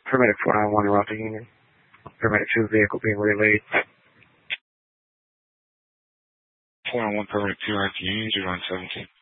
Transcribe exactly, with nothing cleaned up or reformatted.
Paramedic four nine one, Route Union. Paramedic two, vehicle being relayed. four nine one, Paramedic two, Route Union, zero nine seventeen.